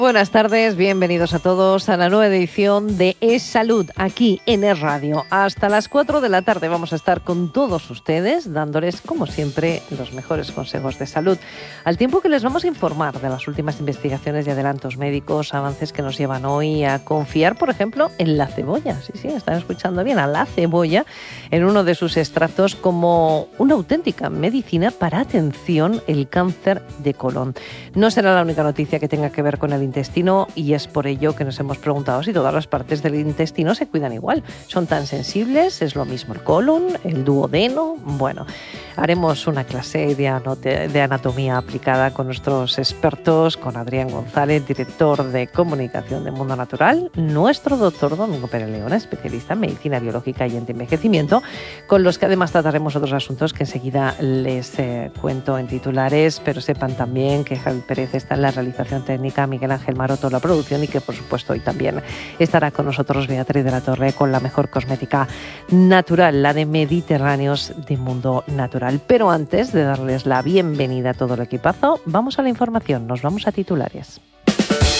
Buenas tardes, bienvenidos a todos a la nueva edición de Es Salud, aquí en Es Radio. Hasta las 4 de la tarde vamos a estar con todos ustedes, dándoles, como siempre, los mejores consejos de salud. Al tiempo que les vamos a informar de las últimas investigaciones y adelantos médicos, avances que nos llevan hoy a confiar, por ejemplo, en la cebolla. Sí, están escuchando bien, a la cebolla, en uno de sus extractos como una auténtica medicina para atención el cáncer de colon. No será la única noticia que tenga que ver con el intestino y es por ello que nos hemos preguntado si todas las partes del intestino se cuidan igual. ¿Son tan sensibles? ¿Es lo mismo el colon, el duodeno? Bueno, haremos una clase de anatomía aplicada con nuestros expertos, con Adrián González, director de comunicación de Mundo Natural, nuestro doctor Domingo Pérez León, especialista en medicina biológica y antienvejecimiento, con los que además trataremos otros asuntos que enseguida les cuento en titulares, pero sepan también que Javi Pérez está en la realización técnica, Miguel Ángel Maroto la producción y que por supuesto hoy también estará con nosotros Beatriz de la Torre con la mejor cosmética natural, la de Mediterráneos de Mundo Natural. Pero antes de darles la bienvenida a todo el equipazo, vamos a la información, nos vamos a titulares.